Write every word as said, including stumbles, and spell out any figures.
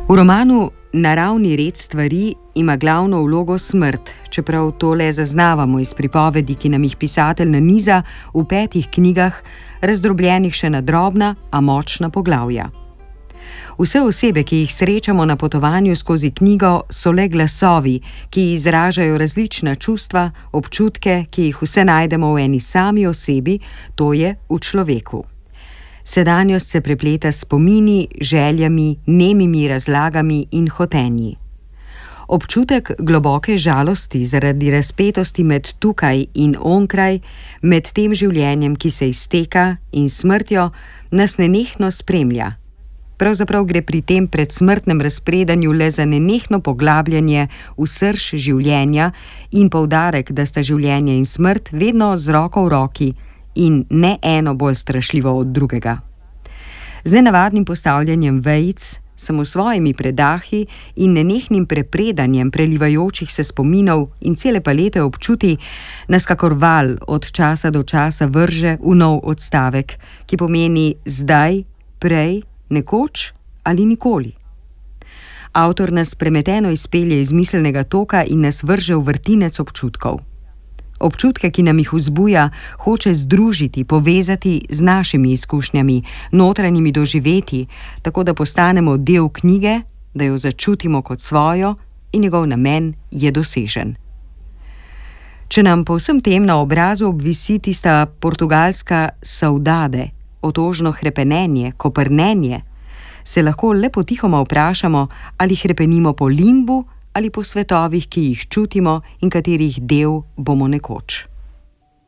V romanu Naravni red stvari ima glavno vlogo smrt, čeprav to le zaznavamo iz pripovedi, ki nam jih pisatelj naniza v petih knjigah, razdrobljenih še na drobna, a močna poglavja. Vse osebe, ki jih srečamo na potovanju skozi knjigo, so le glasovi, ki izražajo različna čustva, občutke, ki jih vse najdemo v eni sami osebi, to je v človeku. Sedanjost se prepleta s spomini, željami, nemimi razlagami in hotenji. Občutek globoke žalosti zaradi razpetosti med tukaj in onkraj, med tem življenjem, ki se izteka, in smrtjo, nas nenehno spremlja. Pravzaprav gre pri tem predsmrtnem razpredanju le za nenehno poglabljanje v srž življenja in poudarek, da sta življenje in smrt vedno z roko v roki in ne eno bolj strašljivo od drugega. Z nenavadnim postavljanjem vejic, samo svojimi predahi in nenehnim prepredanjem prelivajočih se spominov in cele palete občutij nas kakor val od časa do časa vrže v nov odstavek, ki pomeni zdaj, prej, nekoč ali nikoli. Avtor nas premeteno izpelje iz miselnega toka in nas vrže v vrtinec občutkov. Občutke, ki nam jih vzbuja, hoče združiti, povezati z našimi izkušnjami, notranjimi doživetji, tako da postanemo del knjige, da jo začutimo kot svojo in njegov namen je dosežen. Če nam po vsem tem na obrazu obvisi tista portugalska saudade, otožno hrepenenje, koprnenje, se lahko le potihoma vprašamo, ali hrepenimo po limbu ali po svetovih, ki jih čutimo in katerih del bomo nekoč.